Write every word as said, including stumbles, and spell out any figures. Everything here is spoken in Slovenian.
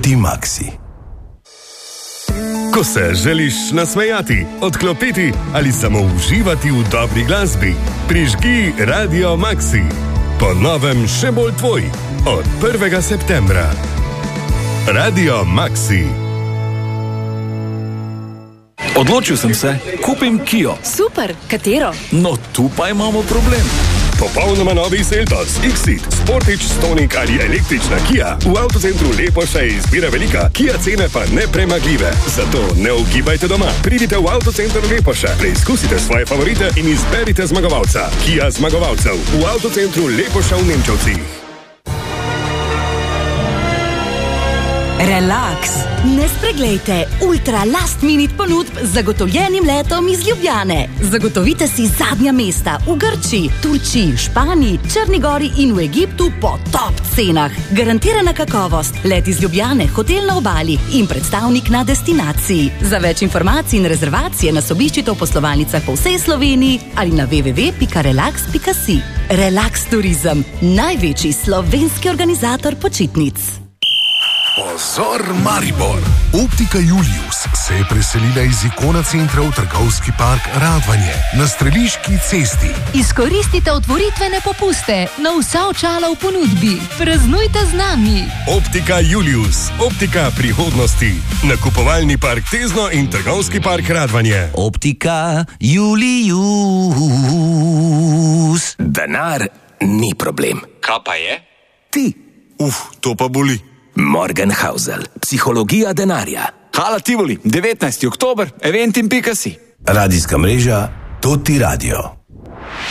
Optimaxi. Ko se želiš nasmejati, odklopiti ali samo uživati v dobri glasbi, prižgi Radio Maxi. Po novem še bolj tvoj. Od prvega septembra. Radio Maxi. Odločil sem se, kupim Kio. Super, katero? No, tu pa imamo problem. Popolnoma novi Seltos, X-Seed, Sportage, Stonic ali električna Kia. V avtocentru Lepoša je izbira velika, Kia cene pa nepremagljive. Zato ne ugibajte doma. Pridite v avtocentru Lepoša, preizkusite svoje favorite in izberite zmagovalca. Kia zmagovalcev v avtocentru Lepoša v Nemčevcih. Relax. Ne spreglejte ultra last minute ponudb z zagotovljenim letom iz Ljubljane. Zagotovite si zadnja mesta v Grčiji, Turčiji, Španiji, Črni gori in v Egiptu po top cenah. Garantirana kakovost, let iz Ljubljane, hotel na obali in predstavnik na destinaciji. Za več informacij in rezervacije nas obiščite v poslovalnicah po vsej Sloveniji ali na w w w pika relax pika si. Relax Turizem, največji slovenski organizator počitnic. Pozor Maribor! Optika Julius se je preselila iz Ikona centra v trgovski park Radvanje na Streliški cesti. Izkoristite otvoritvene popuste na vsa očala v ponudbi. Praznujte z nami. Optika Julius, optika prihodnosti. Nakupovalni park Tezno in trgovski park Radvanje. Optika Julius. Denar ni problem. Kaj pa je? Ti. Uf, to pa boli. Morgenhausel, psihologija denarja. Hala Tivoli, devetnajsti oktober, eventim pika si. Radijska mreža Toti Radio.